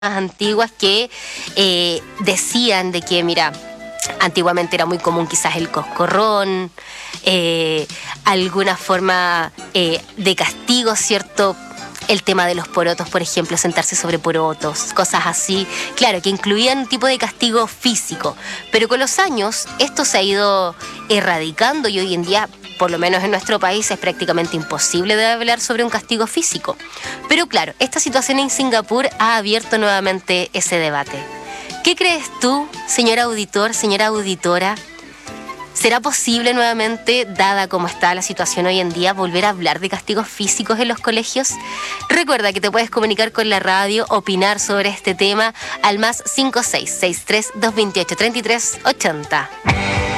antiguas que decían de que, mira, antiguamente era muy común quizás el coscorrón, alguna forma de castigo, ¿cierto? El tema de los porotos, por ejemplo, sentarse sobre porotos, cosas así, claro, que incluían un tipo de castigo físico, pero con los años esto se ha ido erradicando y hoy en día, por lo menos en nuestro país, es prácticamente imposible de hablar sobre un castigo físico. Pero claro, esta situación en Singapur ha abierto nuevamente ese debate. ¿Qué crees tú, señor auditor, señora auditora? ¿Será posible nuevamente, dada como está la situación hoy en día, volver a hablar de castigos físicos en los colegios? Recuerda que te puedes comunicar con la radio, opinar sobre este tema al +56 63 228 33 80.